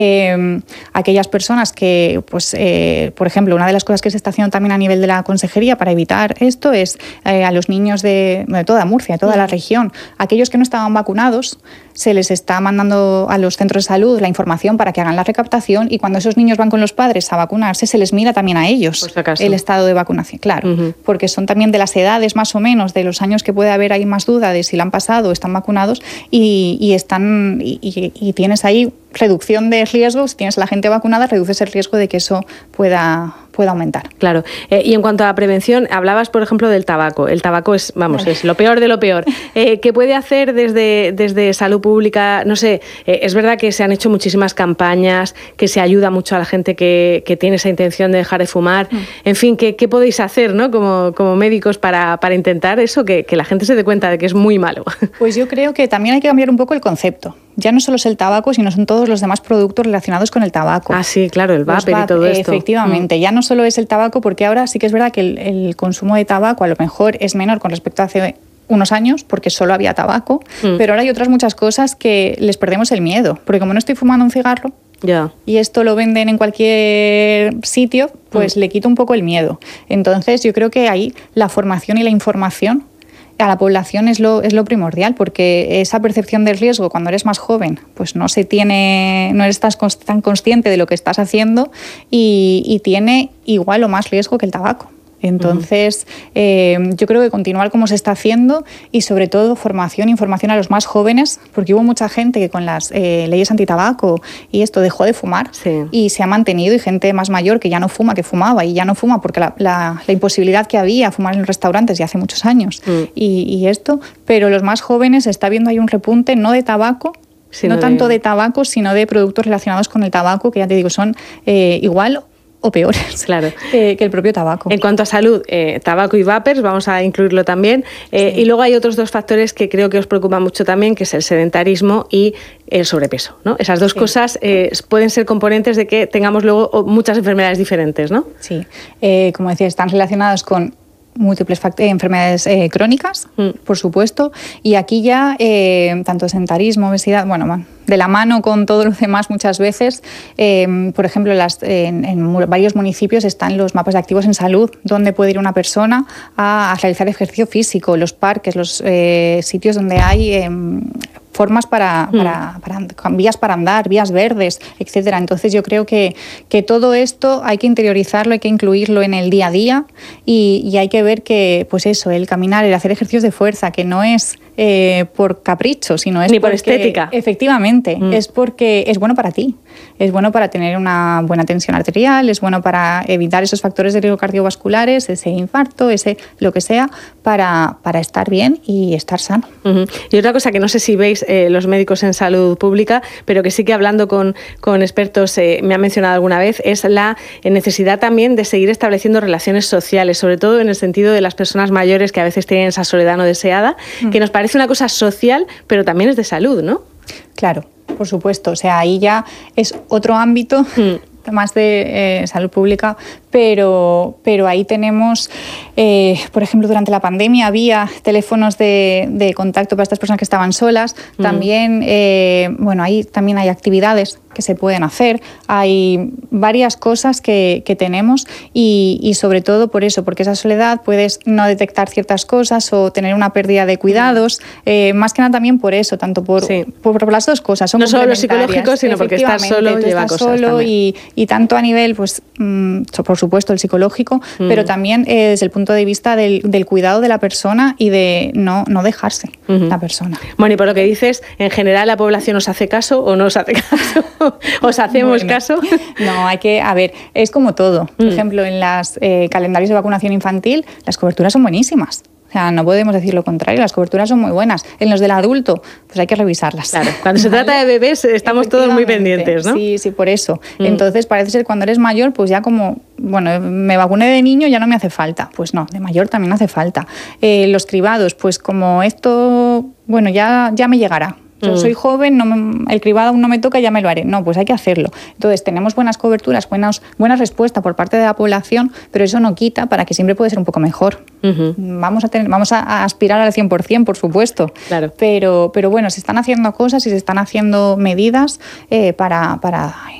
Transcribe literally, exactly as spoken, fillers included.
Eh, aquellas personas que, pues, eh, por ejemplo, una de las cosas que se está haciendo también a nivel de la consejería para evitar esto es eh, a los niños de, de toda Murcia, de toda la región, aquellos que no estaban vacunados, se les está mandando a los centros de salud la información para que hagan la recaptación, y cuando esos niños van con los padres a vacunarse, se les mira también a ellos si el estado de vacunación, claro, uh-huh. porque son también de las edades más o menos, de los años que puede haber ahí más duda de si la han pasado o están vacunados, y, y están y, y, y tienes ahí reducción de riesgos. Si tienes a la gente vacunada, reduces el riesgo de que eso pueda, pueda aumentar. Claro. Eh, y en cuanto a la prevención, hablabas, por ejemplo, del tabaco. El tabaco es, vamos, vale. es lo peor de lo peor. Eh, ¿Qué puede hacer desde, desde salud pública? No sé, eh, es verdad que se han hecho muchísimas campañas, que se ayuda mucho a la gente que, que tiene esa intención de dejar de fumar. Mm. En fin, ¿qué, qué podéis hacer, ¿no? como, como médicos para, para intentar eso, que, que la gente se dé cuenta de que es muy malo? Pues yo creo que también hay que cambiar un poco el concepto. Ya no solo es el tabaco, sino son todos los demás productos relacionados con el tabaco. Ah, sí, claro, el vapor y todo esto. Efectivamente, mm. ya no solo es el tabaco, porque ahora sí que es verdad que el, el consumo de tabaco a lo mejor es menor con respecto a hace unos años, porque solo había tabaco, mm. pero ahora hay otras muchas cosas que les perdemos el miedo, porque como no estoy fumando un cigarro, yeah. y esto lo venden en cualquier sitio, pues mm. le quito un poco el miedo. Entonces yo creo que ahí la formación y la información a la población es lo, es lo primordial, porque esa percepción del riesgo cuando eres más joven, pues no se tiene, no eres tan, tan consciente de lo que estás haciendo, y, y tiene igual o más riesgo que el tabaco. Entonces, uh-huh. eh, yo creo que continuar como se está haciendo, y sobre todo formación, información a los más jóvenes, porque hubo mucha gente que con las eh, leyes antitabaco y esto dejó de fumar, sí. y se ha mantenido, y gente más mayor que ya no fuma, que fumaba y ya no fuma porque la, la, la imposibilidad que había a fumar en los restaurantes ya hace muchos años, uh-huh. y, y esto, pero los más jóvenes está viendo ahí un repunte, no de tabaco, sino no de... tanto de tabaco, sino de productos relacionados con el tabaco, que ya te digo, son eh, igual o peores, claro. que, que el propio tabaco. En cuanto a salud, eh, tabaco y vapers, vamos a incluirlo también. Eh, sí. Y luego hay otros dos factores que creo que os preocupan mucho también, que es el sedentarismo y el sobrepeso, ¿no? Esas dos sí. cosas eh, pueden ser componentes de que tengamos luego muchas enfermedades diferentes, ¿no? Sí, eh, como decía, están relacionados con múltiples eh, enfermedades eh, crónicas, mm. por supuesto, y aquí ya eh, tanto sedentarismo, obesidad, bueno, de la mano con todo lo demás muchas veces. Eh, por ejemplo, las, en, en varios municipios están los mapas de activos en salud, donde puede ir una persona a, a realizar ejercicio físico, los parques, los eh, sitios donde hay eh, formas para, mm. para, para vías para andar, vías verdes, etcétera. Entonces yo creo que, que todo esto hay que interiorizarlo, hay que incluirlo en el día a día, y, y hay que ver que, pues eso, el caminar, el hacer ejercicios de fuerza, que no es eh, por capricho, sino es ni porque, por estética. Efectivamente, mm. es porque es bueno para ti, es bueno para tener una buena tensión arterial, es bueno para evitar esos factores de riesgo cardiovasculares, ese infarto, ese lo que sea, para, para estar bien y estar sano. Uh-huh. Y otra cosa que no sé si veis eh, los médicos en salud pública, pero que sí que hablando con, con expertos eh, me han mencionado alguna vez, es la necesidad también de seguir estableciendo relaciones sociales, sobre todo en el sentido de las personas mayores que a veces tienen esa soledad no deseada, uh-huh. que nos parece una cosa social, pero también es de salud, ¿no? Claro, por supuesto. O sea, ahí ya es otro ámbito mm. más de eh, salud pública, pero, pero ahí tenemos, eh, por ejemplo, durante la pandemia había teléfonos de, de contacto para estas personas que estaban solas. Mm. También, eh, bueno, ahí también hay actividades que se pueden hacer. Hay varias cosas que, que tenemos, y, y sobre todo por eso, porque esa soledad puedes no detectar ciertas cosas o tener una pérdida de cuidados, eh, más que nada también por eso, tanto por, sí. por, por las dos cosas. Son no solo lo psicológico, sino porque estar solo lleva estás cosas solo también. Y, y tanto a nivel, pues, mmm, por supuesto, el psicológico, mm. pero también eh, desde el punto de vista del, del cuidado de la persona y de no, no dejarse uh-huh. la persona. Bueno, y por lo que dices, ¿en general la población os hace caso o no os hace caso? ¿Os hacemos bueno, caso? No, hay que, a ver, es como todo. Por mm. ejemplo, en los eh, calendarios de vacunación infantil, las coberturas son buenísimas. O sea, no podemos decir lo contrario, las coberturas son muy buenas. En los del adulto, pues hay que revisarlas. Claro, cuando se ¿vale? trata de bebés estamos todos muy pendientes, ¿no? Sí, sí, por eso. Mm. Entonces, parece ser cuando eres mayor, pues ya como, bueno, me vacuné de niño, ya no me hace falta. Pues no, de mayor también hace falta. Eh, los cribados, pues como esto, bueno, ya, ya me llegará. Yo mm. soy joven, no me, el cribado aún no me toca, ya me lo haré. No, pues hay que hacerlo. Entonces, tenemos buenas coberturas, buenas, buena respuesta por parte de la población, pero eso no quita para que siempre puede ser un poco mejor. Uh-huh. Vamos a tener, vamos a, a aspirar al cien por ciento, por supuesto. Claro. Pero, pero bueno, se están haciendo cosas y se están haciendo medidas eh, para, para